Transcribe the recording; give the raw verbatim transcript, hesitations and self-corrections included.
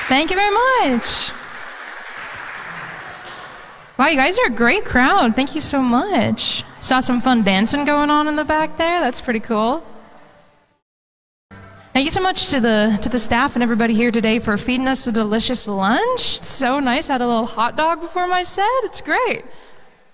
Thank you very much. Wow, you guys are a great crowd. Thank you so much. Saw some fun dancing going on in the back there. That's pretty cool. Thank you so much to the to the staff and everybody here today for feeding us a delicious lunch. It's so nice. I had a little hot dog before my set. It's great.